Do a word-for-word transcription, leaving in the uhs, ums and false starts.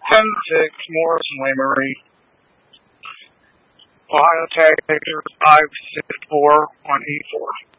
ten six, Morrison Lamery. Ohio tag picture five six four on E four.